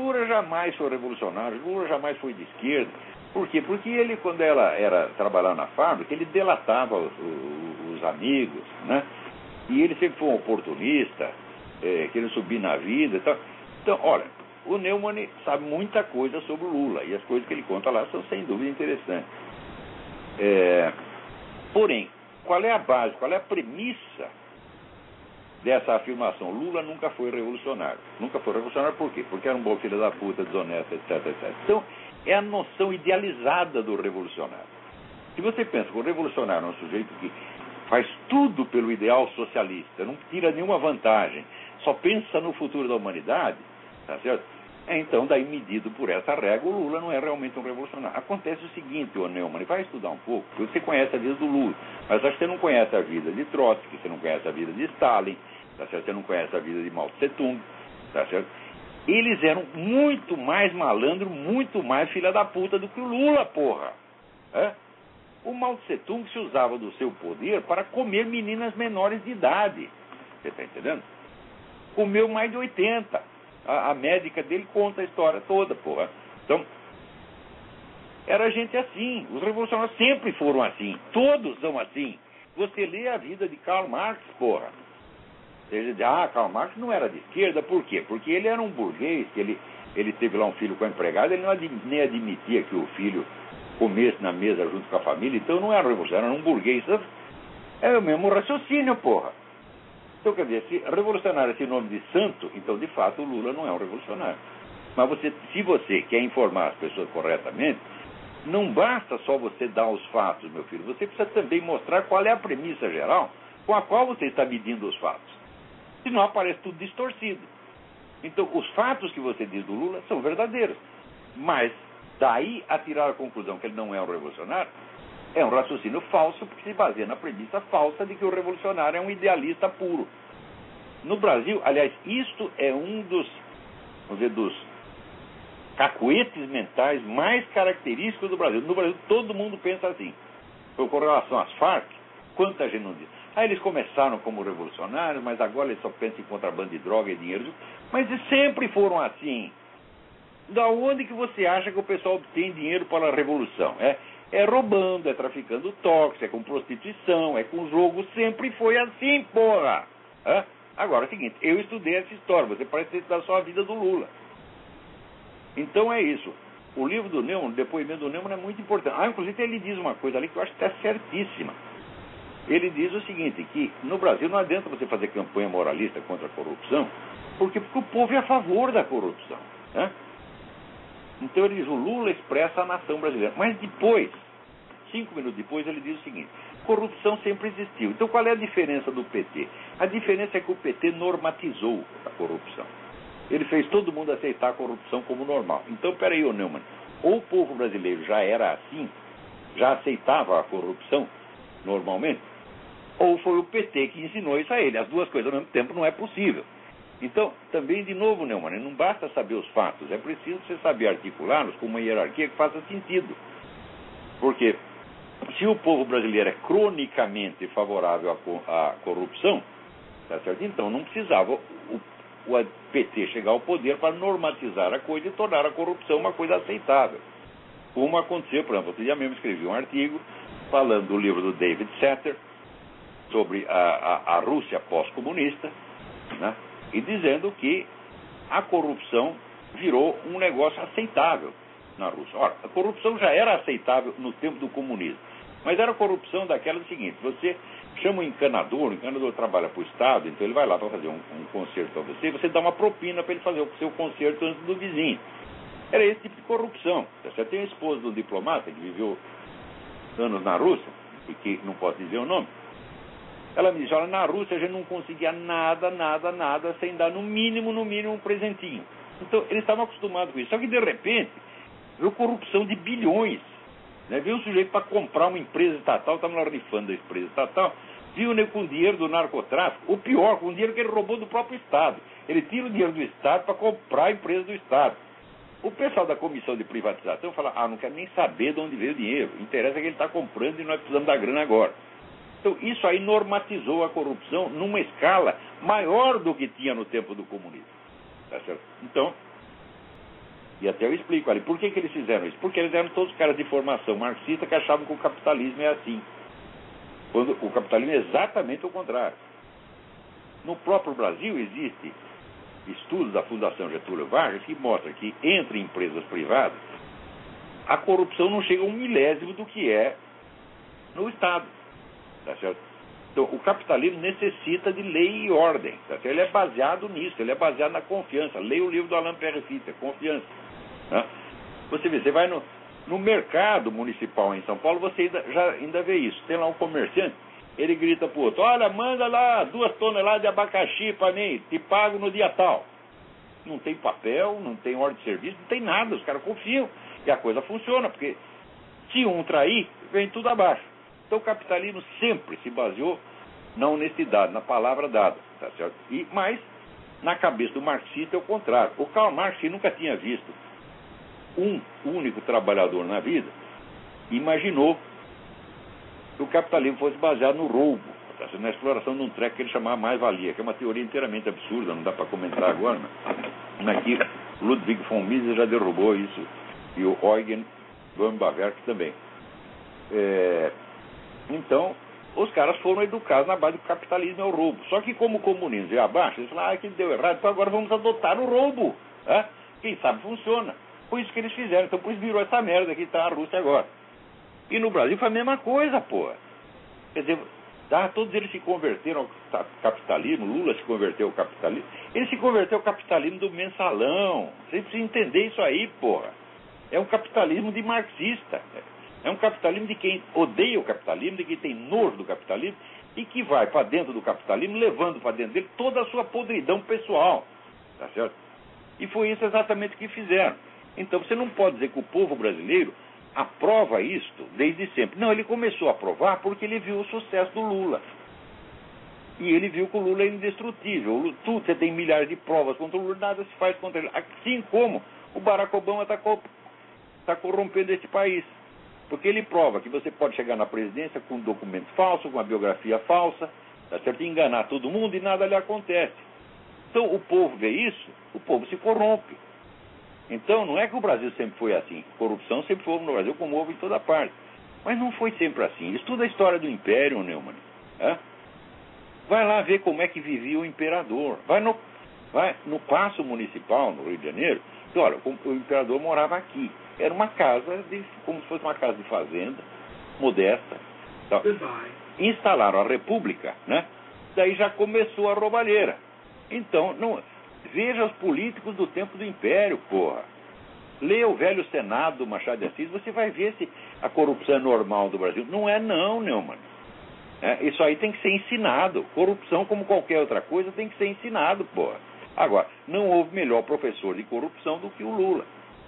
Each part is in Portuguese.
Lula jamais foi revolucionário, Lula jamais foi de esquerda. Por quê? Porque ele, quando ela era trabalhar na fábrica, ele delatava os amigos, né? E ele sempre foi um oportunista, querendo subir na vida e tal. Então, olha, o Neumann sabe muita coisa sobre o Lula, e as coisas que ele conta lá são sem dúvida interessantes. Porém, qual é a base, qual é a premissa dessa afirmação? Lula nunca foi revolucionário. Nunca foi revolucionário por quê? Porque era um bom filho da puta, desonesto, etc, etc. Então, é a noção idealizada do revolucionário. Se você pensa que o revolucionário é um sujeito que faz tudo pelo ideal socialista, não tira nenhuma vantagem, só pensa no futuro da humanidade, tá certo? Então, daí, medido por essa regra, o Lula não é realmente um revolucionário. Acontece o seguinte, ô Neumann, vai estudar um pouco, porque você conhece a vida do Lula, mas acho que você não conhece a vida de Trotsky, você não conhece a vida de Stalin, tá certo? Você não conhece a vida de Mao Tse-tung, tá certo? Eles eram muito mais malandro, muito mais filha da puta do que o Lula, porra. O Mao Tse-tung se usava do seu poder para comer meninas menores de idade. Você está entendendo? Comeu mais de 80. A médica dele conta a história toda, porra. Então, era gente assim. Os revolucionários sempre foram assim. Todos são assim. Você lê a vida de Karl Marx, porra. Ele diz, Karl Marx não era de esquerda, por quê? Porque ele era um burguês, que ele teve lá um filho com a empregada, ele nem admitia que o filho comesse na mesa junto com a família, então não era revolucionário, era um burguês. É o mesmo raciocínio, porra. Então, quer dizer, se revolucionário é esse nome de santo, então, de fato, o Lula não é um revolucionário. Mas se você quer informar as pessoas corretamente, não basta só você dar os fatos, meu filho, você precisa também mostrar qual é a premissa geral com a qual você está medindo os fatos. Senão aparece tudo distorcido. Então, os fatos que você diz do Lula são verdadeiros. Mas, daí a tirar a conclusão que ele não é um revolucionário, é um raciocínio falso, porque se baseia na premissa falsa de que o revolucionário é um idealista puro. No Brasil, aliás, isto é um dos, vamos dizer, dos cacuetes mentais mais característicos do Brasil. No Brasil, todo mundo pensa assim. Com relação às Farc, quanta gente não diz. Eles começaram como revolucionários, mas agora eles só pensam em contrabando de droga e dinheiro. Mas eles sempre foram assim. Da onde que você acha que o pessoal obtém dinheiro para a revolução? É roubando, é traficando tóxico, é com prostituição, é com jogo. Sempre foi assim, porra. Agora é o seguinte, eu estudei essa história, você parece estudar só a vida do Lula. Então é isso. O livro do Neumann, o depoimento do Neumann é muito importante. Inclusive ele diz uma coisa ali que eu acho que está certíssima. Ele diz o seguinte, que no Brasil não adianta você fazer campanha moralista contra a corrupção, porque o povo é a favor da corrupção. Então ele diz, o Lula expressa a nação brasileira. Mas depois, 5 minutos depois, ele diz o seguinte, corrupção sempre existiu. Então qual é a diferença do PT? A diferença é que o PT normatizou a corrupção. Ele fez todo mundo aceitar a corrupção como normal. Então, peraí, ô Neumann, ou o povo brasileiro já era assim, já aceitava a corrupção normalmente, ou foi o PT que ensinou isso a ele. As duas coisas ao mesmo tempo não é possível. Então, também, de novo, Neumann, não basta saber os fatos, é preciso você saber articulá-los com uma hierarquia que faça sentido. Porque se o povo brasileiro é cronicamente favorável à corrupção, tá certo? Então não precisava o PT chegar ao poder para normatizar a coisa e tornar a corrupção uma coisa aceitável. Como aconteceu, por exemplo, eu já mesmo escrevi um artigo falando do livro do David Setter sobre a Rússia pós-comunista, né? E dizendo que a corrupção virou um negócio aceitável na Rússia. Ora, a corrupção já era aceitável no tempo do comunismo, mas era a corrupção daquela do seguinte, você chama o encanador trabalha para o Estado, então ele vai lá para fazer um concerto para você, e você dá uma propina para ele fazer o seu concerto antes do vizinho. Era esse tipo de corrupção. Você tem a esposa do diplomata que viveu anos na Rússia, e que não posso dizer o nome. Ela me diz, olha, na Rússia a gente não conseguia nada sem dar no mínimo um presentinho. Então, eles estavam acostumados com isso. Só que, de repente, veio corrupção de bilhões. Né? Veio um sujeito para comprar uma empresa estatal, estava lá rifando a empresa estatal, viu com dinheiro do narcotráfico, ou pior, com dinheiro que ele roubou do próprio Estado. Ele tira o dinheiro do Estado para comprar a empresa do Estado. O pessoal da comissão de privatização fala, não quero nem saber de onde veio o dinheiro. Interessa que ele está comprando e nós precisamos da grana agora. Então, isso aí normatizou a corrupção numa escala maior do que tinha no tempo do comunismo. Tá certo? Então, E até eu explico ali, por que eles fizeram isso? Porque eles eram todos caras de formação marxista que achavam que o capitalismo é assim. Quando o capitalismo é exatamente o contrário. No próprio Brasil existe estudos da Fundação Getúlio Vargas que mostram que entre empresas privadas a corrupção não chega a 1/1000 do que é no Estado. Tá certo? Então, o capitalismo necessita de lei e ordem. Tá certo? Ele é baseado nisso, ele é baseado na confiança. Leia o livro do Alain Pérez-Fitter, Confiança. Tá? Você vê, você vai no mercado municipal em São Paulo, você ainda vê isso. Tem lá um comerciante, ele grita pro outro: olha, manda lá 2 toneladas de abacaxi para mim, te pago no dia tal. Não tem papel, não tem ordem de serviço, não tem nada, os caras confiam. E a coisa funciona, porque se um trair, vem tudo abaixo. Então o capitalismo sempre se baseou na honestidade, na palavra dada, tá certo? Mas na cabeça do marxista é o contrário. O Karl Marx, que nunca tinha visto um único trabalhador na vida, imaginou que o capitalismo fosse baseado no roubo, tá certo? Na exploração de um treco que ele chamava mais-valia, que é uma teoria inteiramente absurda, não dá para comentar agora, mas aqui Ludwig von Mises já derrubou isso, e o Eugen von Bavaria também. Então, os caras foram educados na base do capitalismo é o roubo. Só que como o comunismo veio abaixo, eles falaram, que deu errado, então agora vamos adotar o roubo. Né? Quem sabe funciona. Foi isso que eles fizeram. Então, por isso virou essa merda que está a Rússia agora. E no Brasil foi a mesma coisa, pô. Quer dizer, todos eles se converteram ao capitalismo. Lula se converteu ao capitalismo. Ele se converteu ao capitalismo do mensalão. Você precisa entender isso aí, porra. É um capitalismo de marxista. É um capitalismo de quem odeia o capitalismo, de quem tem nojo do capitalismo e que vai para dentro do capitalismo, levando para dentro dele toda a sua podridão pessoal. Tá certo? E foi isso exatamente o que fizeram. Então você não pode dizer que o povo brasileiro aprova isto desde sempre. Não, ele começou a aprovar porque ele viu o sucesso do Lula. E ele viu que o Lula é indestrutível. Você tem milhares de provas contra o Lula, nada se faz contra ele. Assim como o Barack Obama está corrompendo esse país. Porque ele prova que você pode chegar na presidência com um documento falso, com uma biografia falsa, tá certo? Enganar todo mundo e nada lhe acontece. Então o povo vê isso, o povo se corrompe. Então não é que o Brasil sempre foi assim. Corrupção sempre foi no Brasil, como houve em toda parte. Mas não foi sempre assim. Estuda a história do Império, Neumann. Vai lá ver como é que vivia o imperador. Vai no Paço Municipal, no Rio de Janeiro. Então, olha, o imperador morava aqui. Era uma casa, como se fosse uma casa de fazenda, modesta. Então, instalaram a República, né? Daí já começou a roubalheira. Então, veja os políticos do tempo do Império, porra. Leia o velho Senado do Machado de Assis, você vai ver se a corrupção é normal do Brasil. Não é não, Neumann. Isso aí tem que ser ensinado. Corrupção, como qualquer outra coisa, tem que ser ensinado, porra. Agora, não houve melhor professor de corrupção do que o Lula.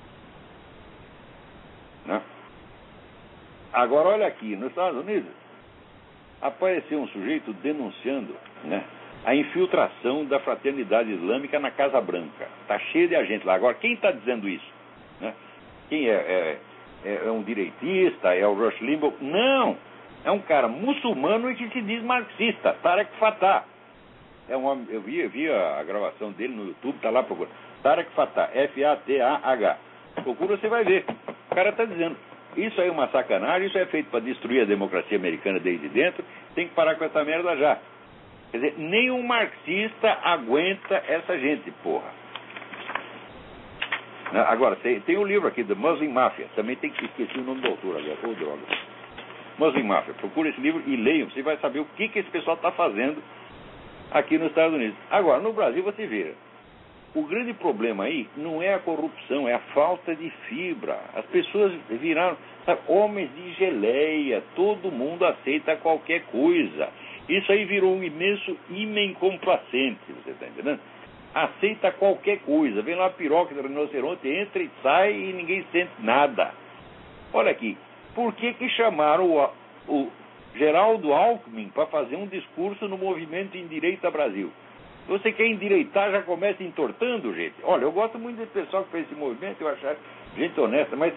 Né? Agora, olha aqui, nos Estados Unidos, apareceu um sujeito denunciando, né, a infiltração da fraternidade islâmica na Casa Branca. Está cheio de agente lá. Agora, quem está dizendo isso? Né? Quem é um direitista? É o Rush Limbaugh? Não! É um cara muçulmano e que se diz marxista, Tarek Fatah. Eu vi a gravação dele no YouTube, está lá procurando. Tarek Fatah, F-A-T-A-H. Procura, você vai ver. O cara está dizendo, isso aí é uma sacanagem, isso é feito para destruir a democracia americana desde dentro, tem que parar com essa merda já. Quer dizer, nenhum marxista aguenta essa gente, porra. Agora, tem um livro aqui, The Muslim Mafia, também tem que esquecer o nome do autor agora, ô droga. Muslim Mafia, procura esse livro e leiam, você vai saber o que esse pessoal está fazendo aqui nos Estados Unidos. Agora, no Brasil você vê, o grande problema aí não é a corrupção, é a falta de fibra. As pessoas viraram, sabe, homens de geleia, todo mundo aceita qualquer coisa. Isso aí virou um imenso ímen complacente, você está entendendo? Aceita qualquer coisa, vem lá a piroca do rinoceronte, entra e sai e ninguém sente nada. Olha aqui, por que chamaram o Geraldo Alckmin para fazer um discurso no movimento Endireita Brasil? Você quer endireitar, já começa entortando, gente. Olha, eu gosto muito desse pessoal que fez esse movimento, eu acho gente honesta, mas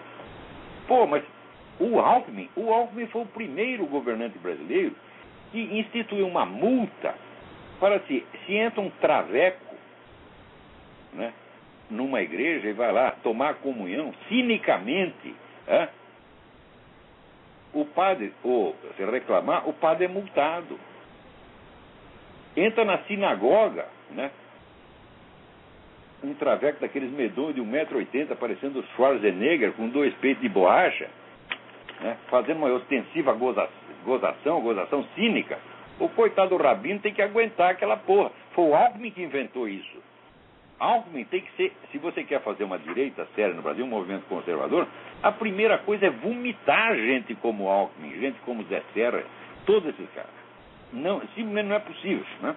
o Alckmin foi o primeiro governante brasileiro que instituiu uma multa para se entra um traveco, né, numa igreja e vai lá tomar comunhão cinicamente, o padre, ou se reclamar, o padre é multado. Entra na sinagoga, né? Um traveco daqueles medonhos de 1,80 m, parecendo o Schwarzenegger, com 2 peitos de borracha, né? Fazendo uma ostensiva gozação cínica. O coitado do rabino tem que aguentar aquela porra. Foi o Alckmin que inventou isso. Alckmin tem que ser, se você quer fazer uma direita séria no Brasil, um movimento conservador, a primeira coisa é vomitar gente como Alckmin, gente como Zé Serra, todos esses caras. Não, simplesmente não é possível, né?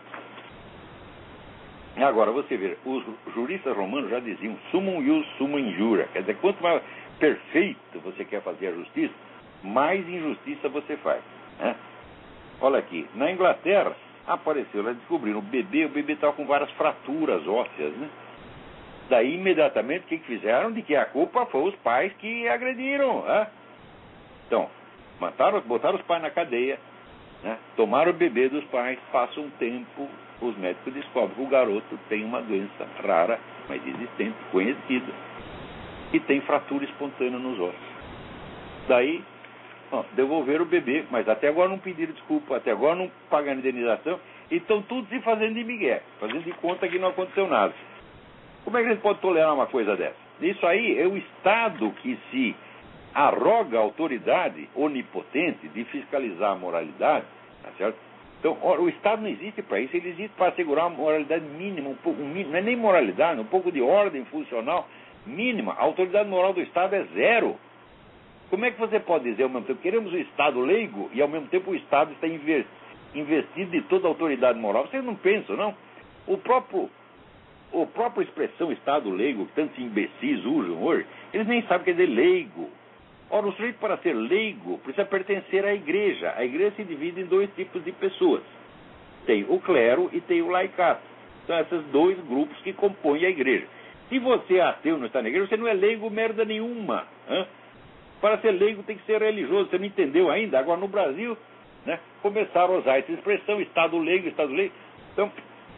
Agora, você vê, os juristas romanos já diziam sumum ius, sumum injuria. Quer dizer, quanto mais perfeito você quer fazer a justiça, mais injustiça você faz, né? Olha aqui, na Inglaterra apareceu, eles descobriram o bebê estava com várias fraturas ósseas, né? Daí, imediatamente, o que fizeram? De que a culpa foi os pais que agrediram, né? Então, botaram os pais na cadeia, né? Tomaram o bebê dos pais, passa um tempo, os médicos descobrem que o garoto tem uma doença rara, mas existente, conhecida, e tem fratura espontânea nos ossos. Daí, devolveram o bebê, mas até agora não pediram desculpa, até agora não pagaram indenização, e estão todos se fazendo de migué, fazendo de conta que não aconteceu nada. Como é que a gente pode tolerar uma coisa dessa? Isso aí é o Estado que se arroga a autoridade onipotente de fiscalizar a moralidade, tá certo? Então, o Estado não existe para isso, ele existe para assegurar uma moralidade mínima, não é nem moralidade, um pouco de ordem funcional mínima. A autoridade moral do Estado é zero. Como é que você pode dizer ao mesmo tempo, queremos o Estado leigo e ao mesmo tempo o Estado está investido de toda a autoridade moral? Vocês não pensam, não? O próprio expressão Estado leigo, que tantos imbecis usam hoje, eles nem sabem o que é dizer leigo. Ora, o sujeito para ser leigo precisa pertencer à igreja. A igreja se divide em 2 tipos de pessoas. Tem o clero e tem o laicato. São esses 2 grupos que compõem a igreja. Se você é ateu e não está na igreja, você não é leigo merda nenhuma. Para ser leigo tem que ser religioso. Você não entendeu ainda? Agora no Brasil, né, começaram a usar essa expressão, Estado leigo, Estado leigo. Então,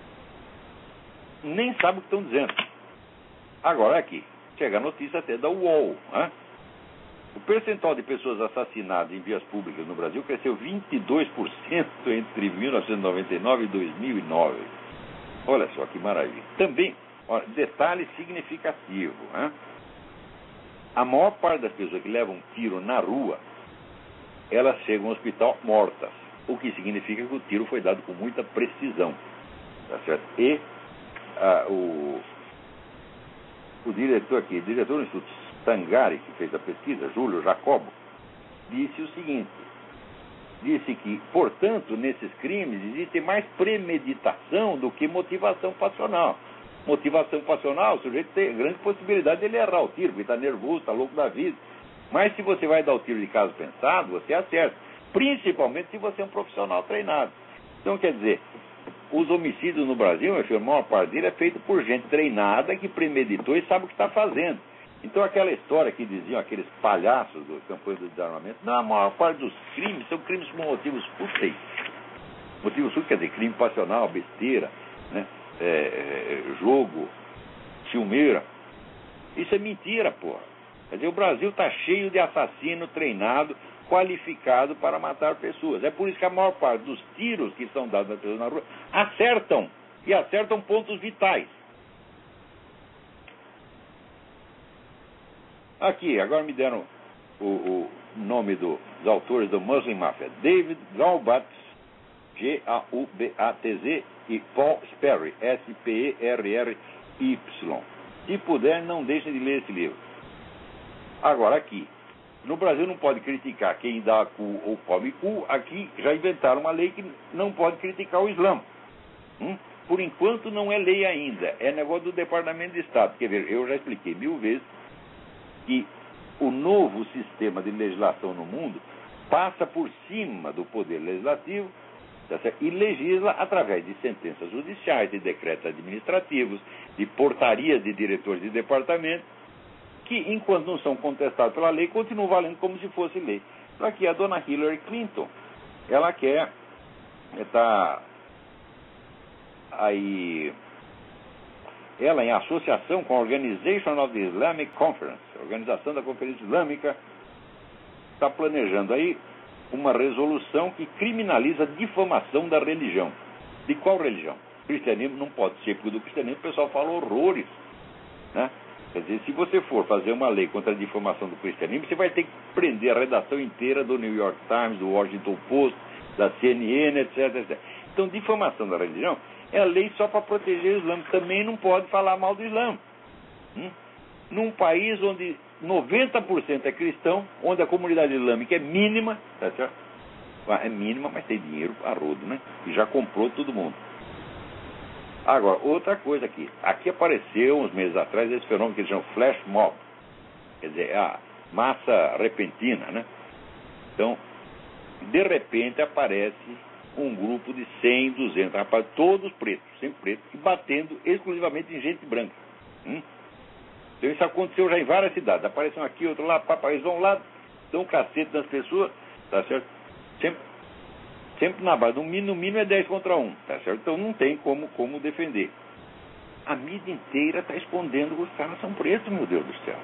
nem sabe o que estão dizendo. Agora aqui, chega a notícia até da UOL. O percentual de pessoas assassinadas em vias públicas no Brasil cresceu 22% entre 1999 e 2009. Olha só que maravilha. Também, olha, detalhe significativo. A maior parte das pessoas que levam um tiro na rua, elas chegam ao hospital mortas. O que significa que o tiro foi dado com muita precisão. Tá certo? E o diretor do Instituto Tangari, que fez a pesquisa, Júlio Jacobo, disse o seguinte: disse que, portanto, nesses crimes existe mais premeditação do que motivação passional. Motivação passional, o sujeito tem grande possibilidade de ele errar o tiro, porque está nervoso, está louco da vida. Mas se você vai dar o tiro de caso pensado, você acerta. Principalmente se você é um profissional treinado. Então, quer dizer, os homicídios no Brasil, a maior parte dele é feito por gente treinada que premeditou e sabe o que está fazendo. Então, aquela história que diziam aqueles palhaços do campanha do desarmamento, não, a maior parte dos crimes são crimes por motivos fúteis. Motivos fúteis quer dizer crime passional, besteira, né? Jogo, ciumeira. Isso é mentira, porra. Quer dizer, o Brasil está cheio de assassino treinado, qualificado para matar pessoas. É por isso que a maior parte dos tiros que são dados às pessoas na rua acertam, e acertam pontos vitais. Aqui, agora me deram o nome dos autores do Muslim Mafia: David Gaubatz, Gaubatz, e Paul Sperry, Sperry. Se puder, não deixem de ler esse livro. Agora, aqui, no Brasil não pode criticar quem dá cu ou come cu. Aqui já inventaram uma lei que não pode criticar o Islã. Por enquanto não é lei ainda, é negócio do Departamento de Estado. Quer ver, eu já expliquei 1000 vezes que o novo sistema de legislação no mundo passa por cima do poder legislativo, tá certo? E legisla através de sentenças judiciais, de decretos administrativos, de portarias de diretores de departamento, que, enquanto não são contestados pela lei, continuam valendo como se fosse lei. Então, aqui a dona Hillary Clinton, ela quer ela em associação com a Organization of the Islamic Conference, a Organização da Conferência Islâmica, está planejando aí uma resolução que criminaliza a difamação da religião. De qual religião? Cristianismo não pode ser, porque do cristianismo o pessoal fala horrores, né? Quer dizer, se você for fazer uma lei contra a difamação do cristianismo, você vai ter que prender a redação inteira do New York Times, do Washington Post, da CNN, etc, etc. Então, difamação da religião é a lei só para proteger o Islã. Também não pode falar mal do Islã. Num país onde 90% é cristão, onde a comunidade islâmica é mínima, tá certo? É mínima, mas tem dinheiro a rodo, né? E já comprou todo mundo. Agora, outra coisa aqui. Aqui apareceu, uns meses atrás, esse fenômeno que eles chamam flash mob. Quer dizer, a massa repentina, né? Então, de repente aparece um grupo de 100, 200 rapazes, todos pretos, sempre pretos, e batendo exclusivamente em gente branca. Então isso aconteceu já em várias cidades. Aparecem aqui, outro lá, eles vão lá, dão um cacete nas pessoas, tá certo? Sempre na base, no mínimo é 10 contra 1, tá certo? Então não tem como defender. A mídia inteira está escondendo que os caras são pretos, meu Deus do céu.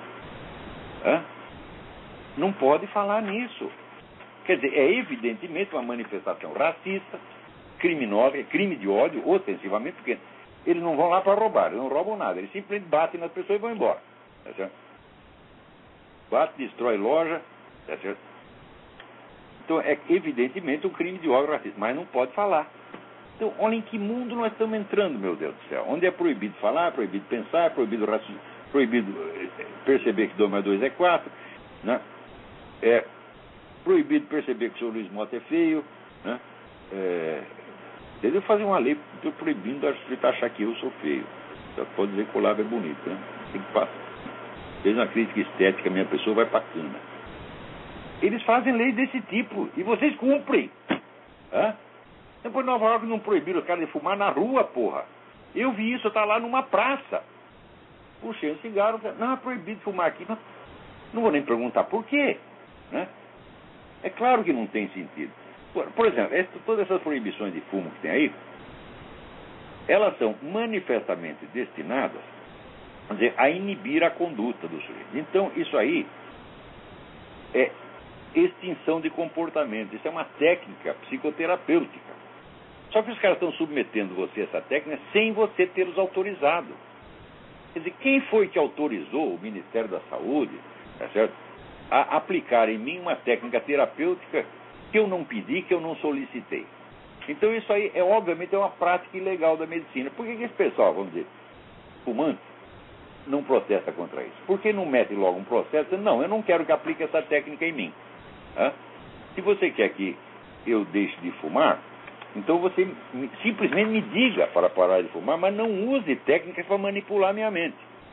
Não pode falar nisso. Quer dizer, é evidentemente uma manifestação racista, criminosa, crime de ódio, ostensivamente, porque eles não vão lá para roubar, eles não roubam nada, eles simplesmente batem nas pessoas e vão embora. Tá certo? Bate, destrói loja, tá certo? Então é evidentemente um crime de ódio racista, mas não pode falar. Então, olha em que mundo nós estamos entrando, meu Deus do céu. Onde é proibido falar, proibido pensar, proibido perceber que 2 mais 2 é 4, né? É proibido perceber que o senhor Luiz Mota é feio, né? Entendeu? Fazer uma lei proibindo a gente achar que eu sou feio. Só pode dizer que o lábio é bonito, né? Tem que passar. Fez uma crítica estética, a minha pessoa vai pra cana. Eles fazem leis desse tipo e vocês cumprem. Depois Nova York não proibiram os caras de fumar na rua, porra. Eu vi isso, tá lá numa praça. Puxei um cigarro, não, é proibido fumar aqui. Não vou nem perguntar por quê, né? É claro que não tem sentido. Por exemplo, todas essas proibições de fumo que tem aí, elas são manifestamente destinadas, vamos dizer, a inibir a conduta do sujeito. Então, isso aí é extinção de comportamento. Isso é uma técnica psicoterapêutica. Só que os caras estão submetendo você a essa técnica sem você ter-os autorizado. Quer dizer, quem foi que autorizou o Ministério da Saúde, tá certo, a aplicar em mim uma técnica terapêutica que eu não pedi, que eu não solicitei? Então isso aí obviamente uma prática ilegal da medicina. Por que esse pessoal, vamos dizer, fumante, não protesta contra isso? Por que não mete logo um processo? Não, eu não quero que aplique essa técnica em mim. Se você quer que eu deixe de fumar, então você simplesmente me diga para parar de fumar, mas não use técnicas para manipular minha mente.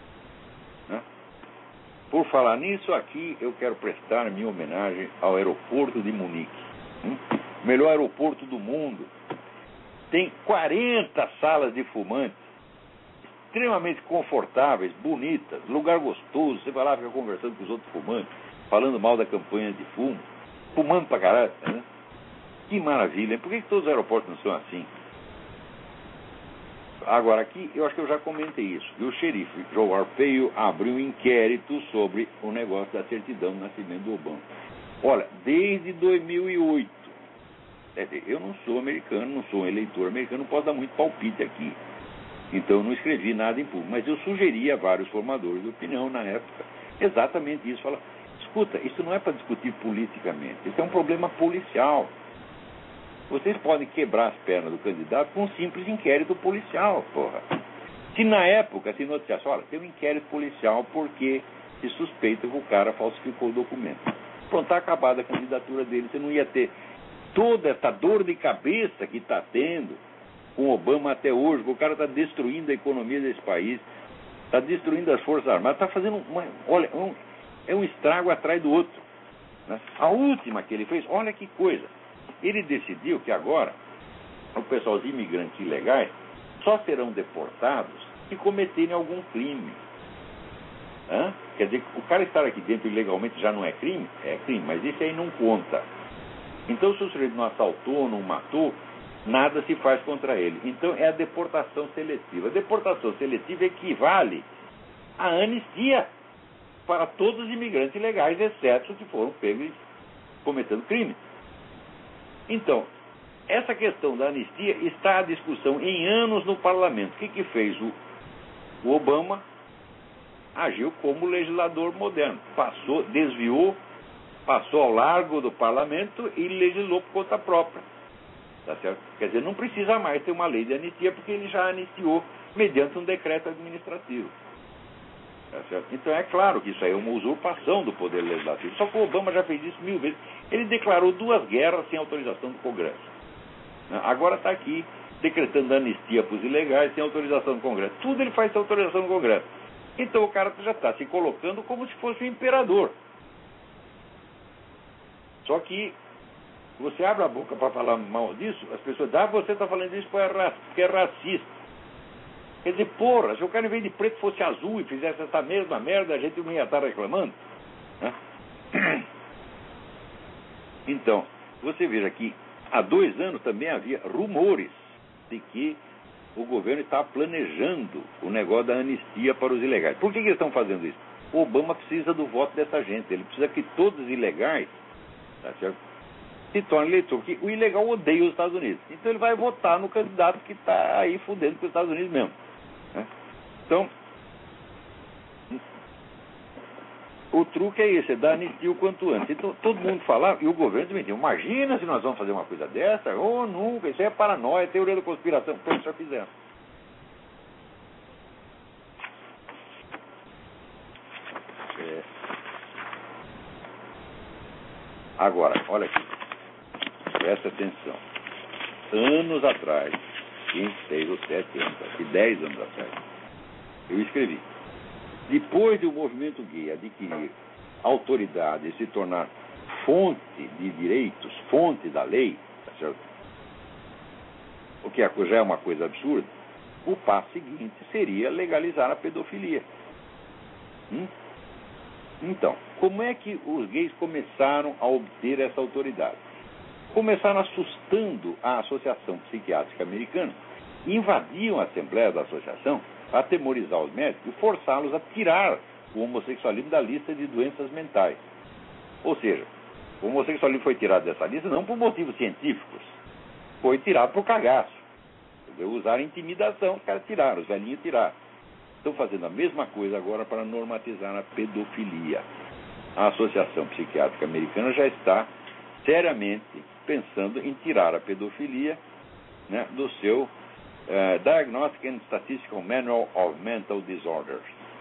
Por falar nisso, aqui eu quero prestar minha homenagem ao aeroporto de Munique. O melhor aeroporto do mundo. Tem 40 salas de fumantes, extremamente confortáveis, bonitas, lugar gostoso. Você vai lá, fica conversando com os outros fumantes, falando mal da campanha de fumo, fumando pra caralho, né? Que maravilha. Por que todos os aeroportos não são assim? Agora, aqui, eu acho que eu já comentei isso. E o xerife Joe Arpaio abriu um inquérito sobre o negócio da certidão de nascimento do Obama. Olha, desde 2008. Eu não sou americano, não sou um eleitor americano, não posso dar muito palpite aqui. Então, eu não escrevi nada em público. Mas eu sugeri a vários formadores de opinião na época exatamente isso. Fala, escuta, isso não é para discutir politicamente. Isso é um problema policial. Vocês podem quebrar as pernas do candidato com um simples inquérito policial, porra. Se na época se noticiasse, olha, tem um inquérito policial porque se suspeita que o cara falsificou o documento. Pronto, está acabada a candidatura dele. Você não ia ter toda essa dor de cabeça que está tendo com Obama até hoje. O cara está destruindo a economia desse país, está destruindo as Forças Armadas, está fazendo é um estrago atrás do outro, né? A última que ele fez, olha que coisa. Ele decidiu que agora o pessoal de imigrantes ilegais só serão deportados se cometerem algum crime. Quer dizer, o cara estar aqui dentro ilegalmente já não é crime? É crime, mas isso aí não conta. Então, se o sujeito não assaltou, não matou, nada se faz contra ele. Então é a deportação seletiva. A deportação seletiva equivale à anistia para todos os imigrantes ilegais, exceto os que foram pegos cometendo crime. Então, essa questão da anistia está à discussão em anos no parlamento. O que fez o Obama? Agiu como legislador moderno. Desviou, passou ao largo do parlamento e legislou por conta própria. Tá certo? Quer dizer, não precisa mais ter uma lei de anistia, porque ele já anistiou mediante um decreto administrativo. Tá certo? Então é claro que isso aí é uma usurpação do poder legislativo. Só que o Obama já fez isso 1000 vezes. Ele declarou 2 guerras sem autorização do Congresso. Agora está aqui decretando anistia para os ilegais sem autorização do Congresso. Tudo ele faz sem autorização do Congresso. Então o cara já está se colocando como se fosse o imperador. Só que você abre a boca para falar mal disso, as pessoas dizem, você está falando isso porque é racista. Quer dizer, porra, se o cara em vez de preto fosse azul e fizesse essa mesma merda, a gente não ia estar reclamando. Né? Então, você veja que há 2 anos também havia rumores de que o governo está planejando o negócio da anistia para os ilegais. Por que eles estão fazendo isso? O Obama precisa do voto dessa gente. Ele precisa que todos os ilegais, tá certo, se tornem eleitor. Porque o ilegal odeia os Estados Unidos. Então ele vai votar no candidato que está aí fudendo com os Estados Unidos mesmo. Né? Então, o truque é esse, é dar anistia o quanto antes. Então todo mundo falava, e o governo também dizia, imagina se nós vamos fazer uma coisa dessa, ou nunca, isso é paranoia, teoria da conspiração. Pronto, já fizemos. Agora, olha aqui, presta atenção. Anos atrás, 5, 6 ou 7 anos, aqui 10 anos atrás, eu escrevi, depois do movimento gay adquirir autoridade e se tornar fonte de direitos, fonte da lei, tá certo? O que já é uma coisa absurda, o passo seguinte seria legalizar a pedofilia. Então, como é que os gays começaram a obter essa autoridade? Começaram assustando a Associação Psiquiátrica Americana, invadiam a Assembleia da Associação para atemorizar os médicos e forçá-los a tirar o homossexualismo da lista de doenças mentais. Ou seja, o homossexualismo foi tirado dessa lista não por motivos científicos, foi tirado por cagaço. Usaram intimidação, os caras tiraram, os velhinhos tiraram. Estão fazendo a mesma coisa agora para normatizar a pedofilia. A Associação Psiquiátrica Americana já está seriamente pensando em tirar a pedofilia, né, do seu Diagnostic and Statistical Manual of Mental Disorders.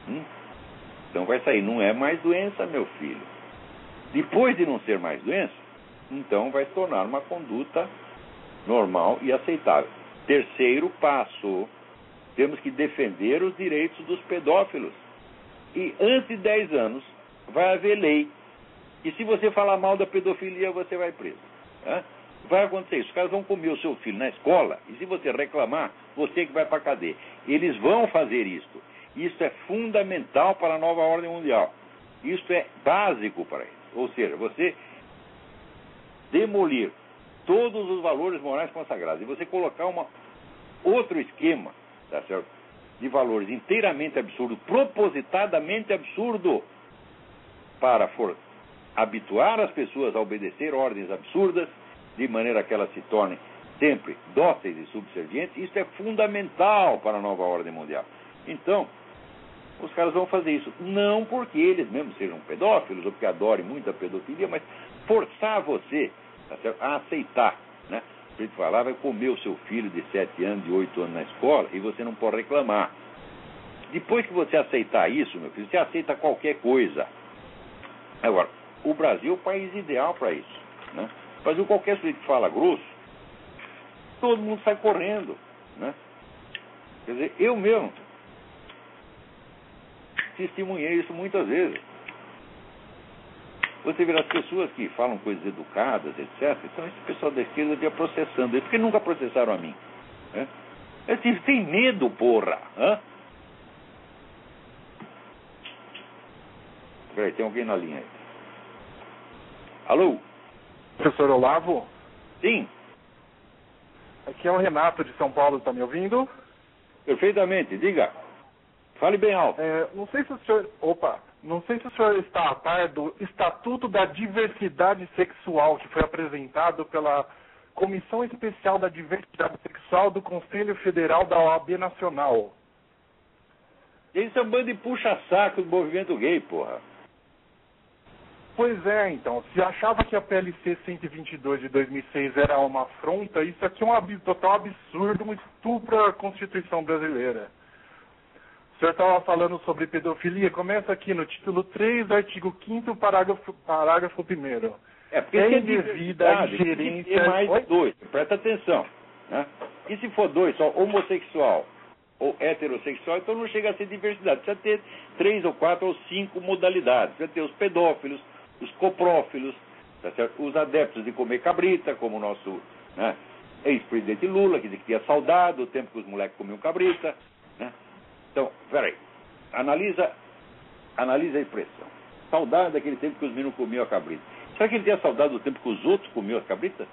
Então vai sair, não é mais doença, meu filho. Depois de não ser mais doença, então vai se tornar uma conduta normal e aceitável. Terceiro passo, temos que defender os direitos dos pedófilos. E antes de 10 anos, vai haver lei. E se você falar mal da pedofilia, você vai preso. Vai acontecer isso. Os caras vão comer o seu filho na escola, e se você reclamar, você que vai para a cadeia. Eles vão fazer isso. Isso é fundamental para a nova ordem mundial. Isso é básico para eles. Ou seja, você demolir todos os valores morais consagrados e você colocar outro esquema, tá certo, de valores inteiramente absurdo, propositadamente absurdo, para habituar as pessoas a obedecer ordens absurdas, de maneira que elas se tornem sempre dóceis e subservientes. Isso é fundamental para a nova ordem mundial. Então, os caras vão fazer isso, não porque eles mesmos sejam pedófilos, ou porque adorem muito a pedofilia, mas forçar você, tá certo, a aceitar, né? Para ele falar, vai comer o seu filho de 7 anos, de 8 anos na escola, e você não pode reclamar. Depois que você aceitar isso, meu filho, você aceita qualquer coisa. Agora, o Brasil é o país ideal para isso, né? O Brasil, qualquer sujeito que fala grosso, todo mundo sai correndo, né? Quer dizer, eu mesmo testemunhei isso muitas vezes. Você vê as pessoas que falam coisas educadas, etc. Então, esse pessoal da esquerda devia processando eles, porque nunca processaram a mim, né? Eles têm medo, porra. Peraí, tem alguém na linha aí. Alô? Professor Olavo? Sim. Aqui é o Renato de São Paulo, tá me ouvindo? Perfeitamente, diga. Fale bem alto. Não sei se o senhor... Não sei se o senhor está a par do Estatuto da Diversidade Sexual, que foi apresentado pela Comissão Especial da Diversidade Sexual do Conselho Federal da OAB Nacional. Isso é um bando de puxa-saco do movimento gay, porra. Pois é, então. Se achava que a PLC 122 de 2006 era uma afronta, isso aqui é um total absurdo, um estupro à Constituição brasileira. O senhor estava falando sobre pedofilia, começa aqui no título 3, artigo 5º, parágrafo 1º. Porque é se indevida ingerência... É mais dois, presta atenção. Né? E se for dois, só homossexual ou heterossexual, então não chega a ser diversidade. Precisa ter 3 ou 4 ou 5 modalidades. Precisa ter os pedófilos, os coprófilos, tá certo? Os adeptos de comer cabrita, como o nosso, né, ex-presidente Lula, que tinha saudado o tempo que os moleques comiam cabrita. Né? Então, peraí, analisa a expressão. Saudade daquele tempo que os meninos comiam a cabrita. Será que ele tinha saudade do tempo que os outros comiam as cabritas?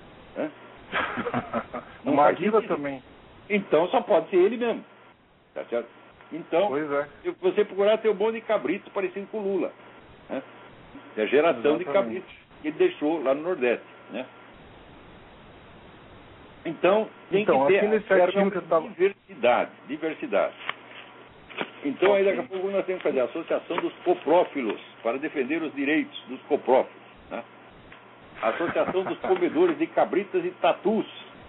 Não Maguila também. Então só pode ser ele mesmo. Tá certo? Então, se você procurar, tem um monte de cabritos parecido com o Lula. Né? É a geração de cabritos que ele deixou lá no Nordeste. Né? Então, tem que ter diversidade. Então, aí daqui a pouco nós temos que fazer a associação dos coprófilos para defender os direitos dos coprófilos. Né? A associação dos comedores de cabritas e tatus.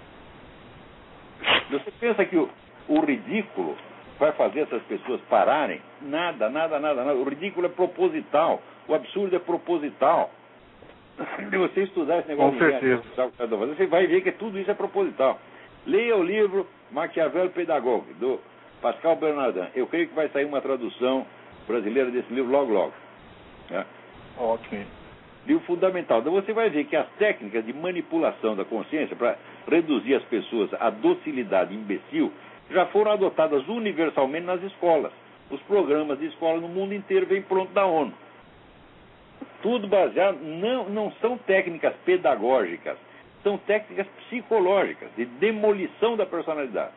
Você pensa que o ridículo vai fazer essas pessoas pararem? Nada. O ridículo é proposital. O absurdo é proposital. Se você estudar esse negócio... Com certeza. Você vai ver que tudo isso é proposital. Leia o livro Maquiavel Pedagogue, do Pascal Bernardin. Eu creio que vai sair uma tradução brasileira desse livro logo. Né? Ok. Livro fundamental. Então você vai ver que as técnicas de manipulação da consciência para reduzir as pessoas à docilidade imbecil já foram adotadas universalmente nas escolas. Os programas de escola no mundo inteiro vêm pronto da ONU. Tudo baseado, não são técnicas pedagógicas, são técnicas psicológicas, de demolição da personalidade.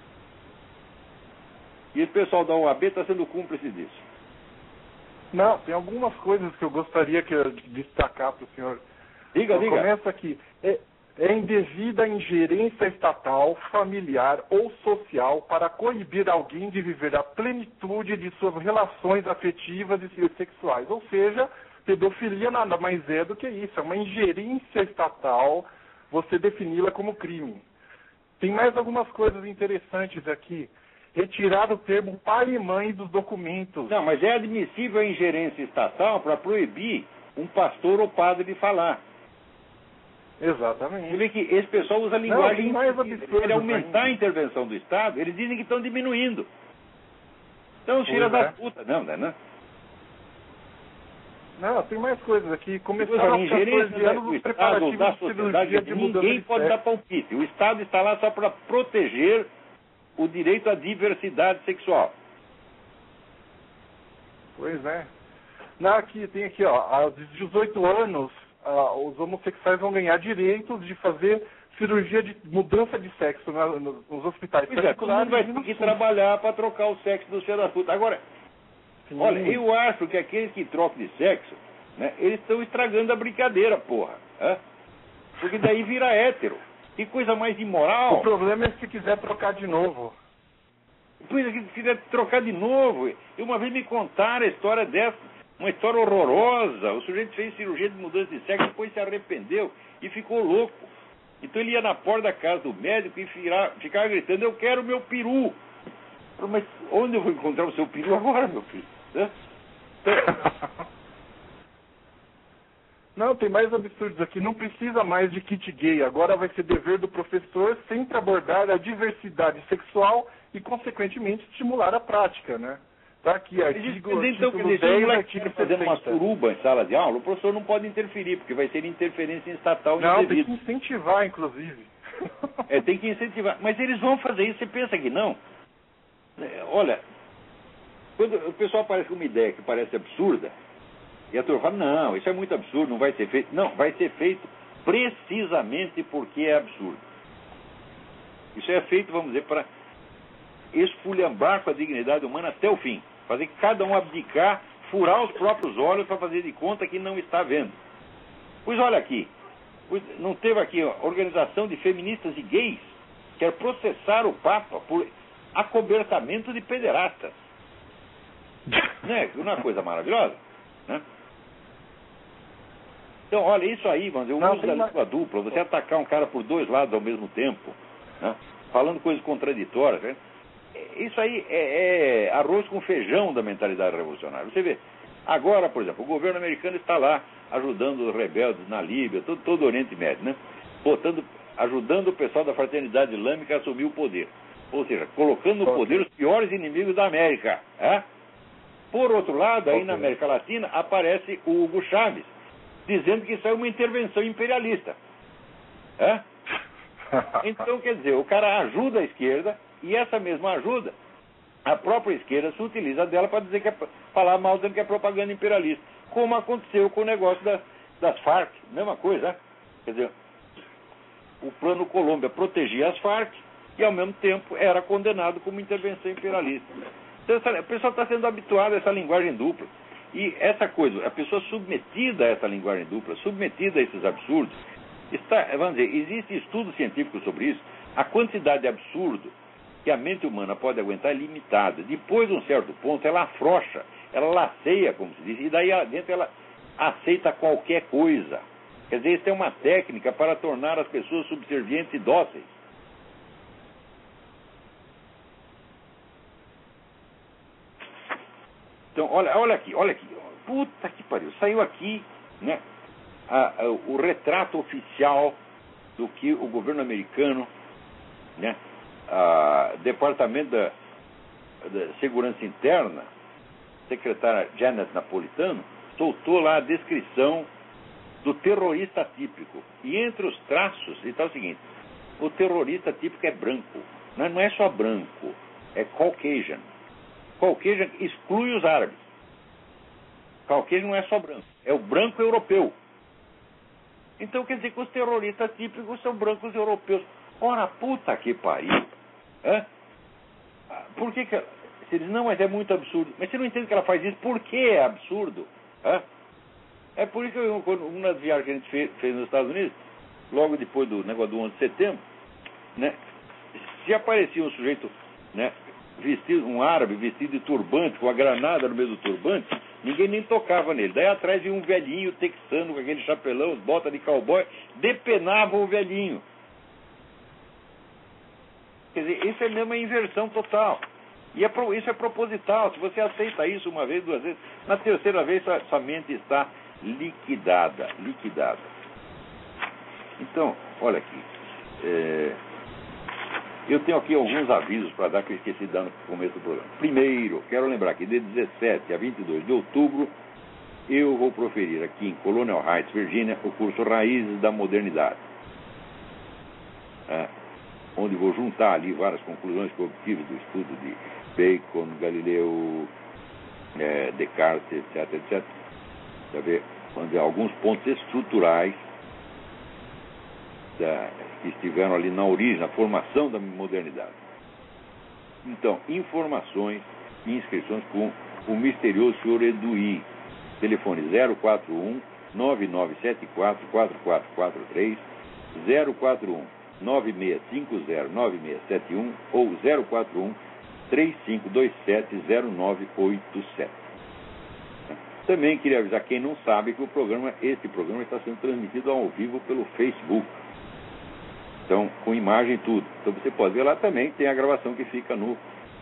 E esse pessoal da OAB está sendo cúmplice disso. Não, tem algumas coisas que eu gostaria de destacar para o senhor. Diga. Começa aqui. É indevida ingerência estatal, familiar ou social para coibir alguém de viver a plenitude de suas relações afetivas e sexuais. Ou seja, pedofilia nada mais é do que isso. É uma ingerência estatal, você defini-la como crime. Tem mais algumas coisas interessantes aqui. Retirar o termo pai e mãe dos documentos. Não, mas é admissível a ingerência estatal para proibir um pastor ou padre de falar. Exatamente. Você vê que esse pessoal usa a linguagem... Para aumentar a intervenção do Estado, eles dizem que estão diminuindo. Então, tira da puta. Não. Não, tem mais coisas aqui. Começaram a ingerência do Estado, da sociedade, ninguém pode dar palpite. O Estado está lá só para proteger o direito à diversidade sexual. Pois é. Tem aqui, aos 18 anos, os homossexuais vão ganhar direitos de fazer cirurgia de mudança de sexo nos hospitais particulares. Todo mundo vai ter que trabalhar para trocar o sexo do filho da puta. Agora, olha, eu acho que aqueles que trocam de sexo, né, eles estão estragando a brincadeira, porra. Porque daí vira hétero. Que coisa mais imoral. O problema é se quiser trocar de novo. Pois é, se quiser trocar de novo. E uma vez me contaram a história dessa, uma história horrorosa. O sujeito fez cirurgia de mudança de sexo, depois se arrependeu e ficou louco. Então ele ia na porta da casa do médico e ficava gritando: eu quero o meu peru. Mas onde eu vou encontrar o seu peru agora, meu filho? Não, tem mais absurdos aqui. Não precisa mais de kit gay. Agora vai ser dever do professor sempre abordar a diversidade sexual e, consequentemente, estimular a prática, né? Tá aqui, artigo então, quer dizer, 10, artigo fazendo uma suruba em sala de aula, o professor não pode interferir, porque vai ser interferência estatal indevida. Não, tem que incentivar, inclusive. Tem que incentivar. Mas eles vão fazer isso, você pensa que não? Olha, quando o pessoal aparece com uma ideia que parece absurda, e a turma fala: não, isso é muito absurdo, não vai ser feito. Não, vai ser feito precisamente porque é absurdo. Isso é feito, vamos dizer, para esculhambar com a dignidade humana até o fim. Fazer que cada um abdicar, furar os próprios olhos para fazer de conta que não está vendo. Pois olha aqui, não teve aqui a organização de feministas e gays que quer processar o Papa por acobertamento de pederastas. Né? Não é uma coisa maravilhosa? Né? Então, olha, isso aí, vamos dizer, o uso da língua dupla, você atacar um cara por dois lados ao mesmo tempo, né? Falando coisas contraditórias, né? Isso aí é arroz com feijão da mentalidade revolucionária. Você vê, agora, por exemplo, o governo americano está lá ajudando os rebeldes na Líbia, todo o Oriente Médio, né? Ajudando o pessoal da Fraternidade Islâmica a assumir o poder. Ou seja, colocando no poder os piores inimigos da América. É? Por outro lado, aí na América Latina, aparece o Hugo Chávez, dizendo que isso é uma intervenção imperialista. É? Então, quer dizer, o cara ajuda a esquerda, e essa mesma ajuda, a própria esquerda se utiliza dela para dizer que falar mal, dizendo que é propaganda imperialista. Como aconteceu com o negócio das Farc, mesma coisa. Quer dizer, o Plano Colômbia protegia as Farc e, ao mesmo tempo, era condenado como intervenção imperialista. Então, o pessoal está sendo habituado a essa linguagem dupla. E essa coisa, a pessoa submetida a essa linguagem dupla, submetida a esses absurdos, vamos dizer, existe estudo científico sobre isso. A quantidade de absurdo que a mente humana pode aguentar é limitada. Depois de um certo ponto, ela afrouxa, ela laceia, como se diz, e daí dentro ela aceita qualquer coisa. Quer dizer, isso é uma técnica para tornar as pessoas subservientes e dóceis. Então, olha aqui. Puta que pariu. Saiu aqui, né, o retrato oficial do que o governo americano, né, Departamento da Segurança Interna, secretária Janet Napolitano, soltou lá a descrição do terrorista típico. E entre os traços está o seguinte: o terrorista típico é branco. Não é só branco, é Caucasian. Caucasian exclui os árabes. Caucasian não é só branco, é o branco europeu. Então quer dizer que os terroristas típicos são brancos europeus. Ora, puta que pariu. Hã? Por que se eles não, mas é muito absurdo. Mas você não entende que ela faz isso? Por que é absurdo? Hã? É por isso que uma das viagens que a gente fez nos Estados Unidos, logo depois do negócio do 11 de setembro, né, se aparecia um sujeito, né, vestido, um árabe vestido de turbante, com a granada no meio do turbante, ninguém nem tocava nele. Daí atrás vinha um velhinho texano com aquele chapelão, as botas de cowboy, depenavam o velhinho. Quer dizer, isso é mesmo uma inversão total. E isso é proposital. Se você aceita isso uma vez, duas vezes, na terceira vez sua mente está liquidada. Então, olha aqui. Eu tenho aqui alguns avisos para dar que eu esqueci de dar no começo do programa. Primeiro, quero lembrar que de 17 a 22 de outubro, eu vou proferir aqui em Colonial Heights, Virgínia, o curso Raízes da Modernidade. Onde vou juntar ali várias conclusões que eu obtive do estudo de Bacon, Galileu, Descartes, etc. Para ver alguns pontos estruturais que estiveram ali na origem, na formação da modernidade. Então, informações e inscrições com o misterioso senhor Eduí. Telefone 041 9974 4443, 041 9650-9671 ou 041-3527-0987. Também queria avisar quem não sabe que este programa está sendo transmitido ao vivo pelo Facebook. Então, com imagem e tudo. Então você pode ver lá também, tem a gravação que fica no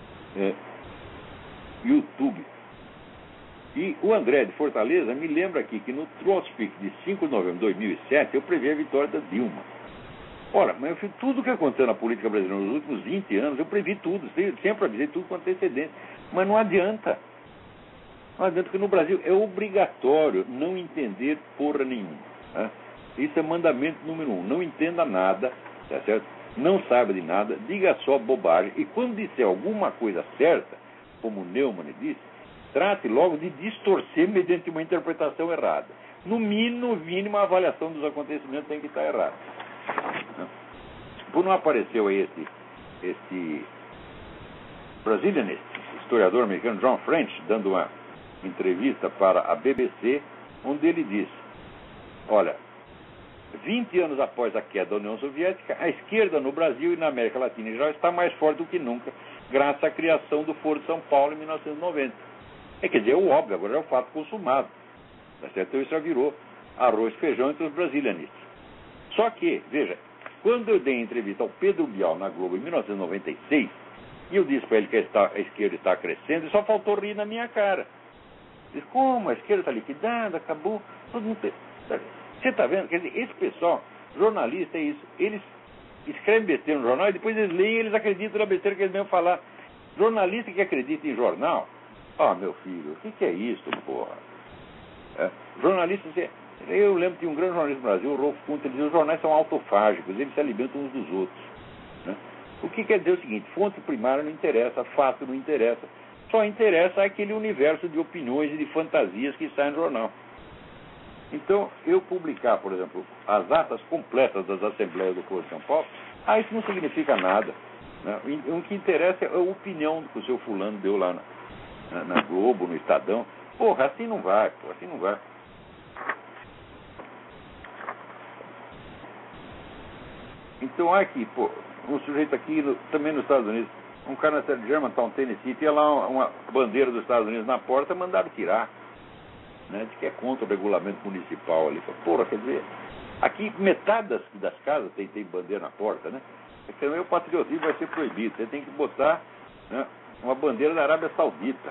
YouTube. E o André de Fortaleza me lembra aqui que no Trotspeak de 5 de novembro de 2007 eu previ a vitória da Dilma. Ora, mas eu fiz tudo o que aconteceu na política brasileira nos últimos 20 anos, eu previ tudo, sempre avisei tudo com antecedência. Mas não adianta. Não adianta, porque no Brasil é obrigatório não entender porra nenhuma. Né? Isso é mandamento número 1. Não entenda nada, tá certo? Não saiba de nada, diga só bobagem. E quando disser alguma coisa certa, como Neumann disse, trate logo de distorcer mediante uma interpretação errada. No mínimo, a avaliação dos acontecimentos tem que estar errada. Por não apareceu aí este Brazilianist, historiador americano John French, dando uma entrevista para a BBC, onde ele diz: olha, 20 anos após a queda da União Soviética, a esquerda no Brasil e na América Latina em geral está mais forte do que nunca, graças à criação do Foro de São Paulo em 1990. Quer dizer, é o óbvio, agora é o fato consumado. Tá certo? Então isso já virou arroz e feijão entre os brasilianistas. Só que, veja, quando eu dei a entrevista ao Pedro Bial na Globo em 1996, e eu disse para ele que a esquerda está crescendo, ele só faltou rir na minha cara. Diz, como? A esquerda está liquidada, acabou. Todo mundo... Você está vendo? Quer dizer, esse pessoal, jornalista é isso. Eles escrevem besteira no jornal e depois eles leem e eles acreditam na besteira que eles mesmos falar. Jornalista que acredita em jornal, meu filho, o que é isso, porra? Jornalista, eu lembro de um grande jornalista do Brasil, o Rolf Kuntz, ele dizia: os jornais são autofágicos, eles se alimentam uns dos outros. Né? O que quer dizer o seguinte: fonte primária não interessa, fato não interessa, só interessa aquele universo de opiniões e de fantasias que sai no jornal. Então, eu publicar, por exemplo, as atas completas das Assembleias do Foro de São Paulo, isso não significa nada. Né? O que interessa é a opinião que o seu fulano deu lá na Globo, no Estadão. Porra, assim não vai, assim não vai. Então, aqui, um sujeito aqui, também nos Estados Unidos, um cara na cidade de Germantown, Tennessee, tinha lá uma bandeira dos Estados Unidos na porta, mandaram tirar. Né, de que é contra o regulamento municipal ali. Porra, quer dizer, aqui metade das casas tem bandeira na porta, né? Então o patriotismo vai ser proibido. Você tem que botar, né, uma bandeira da Arábia Saudita.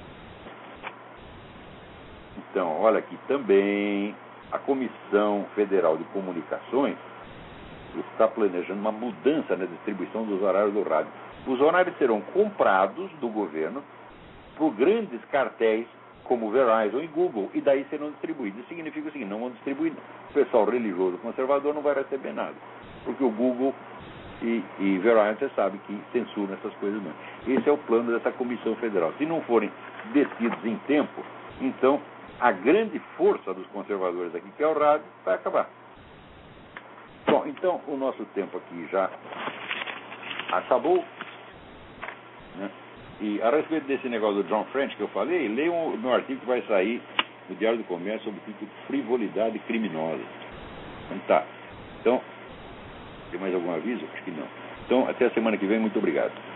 Então, olha aqui, também a Comissão Federal de Comunicações está planejando uma mudança na distribuição dos horários do rádio. Os horários serão comprados do governo por grandes cartéis como Verizon e Google, e daí serão distribuídos. Isso significa o seguinte: não vão distribuir. O pessoal religioso conservador não vai receber nada, porque o Google e Verizon, você sabe que censuram essas coisas mesmo. Esse é o plano dessa Comissão Federal. Se não forem decididos em tempo, então a grande força dos conservadores aqui, que é o rádio, vai acabar. Bom, então o nosso tempo aqui já acabou, né? E a respeito desse negócio do John French que eu falei, leia o meu artigo que vai sair no Diário do Comércio sob o título Frivolidade Criminosa. Então, tem mais algum aviso? Acho que não. Então, até a semana que vem, muito obrigado.